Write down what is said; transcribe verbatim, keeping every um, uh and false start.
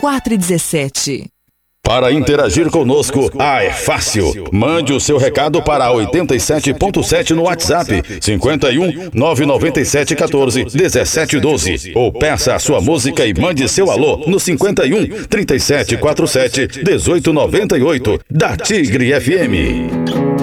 quatro um sete. Para interagir conosco, ah, é fácil. Mande o seu recado para oitenta e sete ponto sete no WhatsApp, cinquenta e um, nove nove sete, quatorze, dezessete, doze. Ou peça a sua música e mande seu alô no cinquenta e um, trinta e sete, quarenta e sete, dezoito, noventa e oito, da Tigre F M.